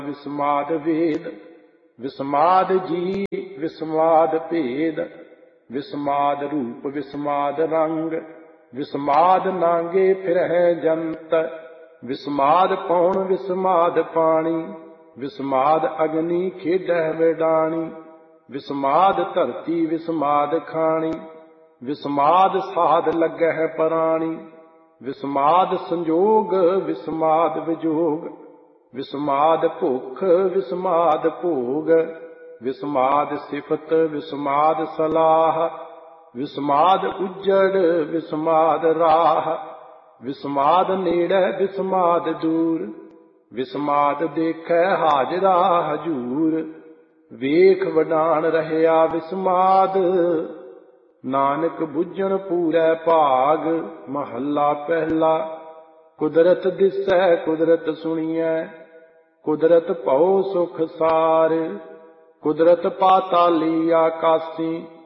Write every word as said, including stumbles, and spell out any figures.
विस्माद वेद विस्माद जी विस्माद भेद, विस्माद रूप विस्माद रंग, विस्माद नांगे फिरहै जंत, विस्माद पौन विस्माद पानी, विस्माद अग्नि खेडह विडाणी, विस्माद धरती विस्माद खाणी, विस्माद साध लगह पराणी, विस्माद संजोग विस्माद विजोग, विस्माद भुख विस्माद भोग, विस्माद सिफत विस्माद सलाह, विस्माद उज्जड़ विस्माद राह, विस्माद नेड़े विस्माद दूर, विस्माद देखै हाजरा हजूर, वेख वडान रहया विस्माद, नानक बुझण पूरै भाग। महला पहला। कुदरत दिसै कुदरत सुनियै, कुदरत भौ सुख सार, कुदरत पाताली आकासी,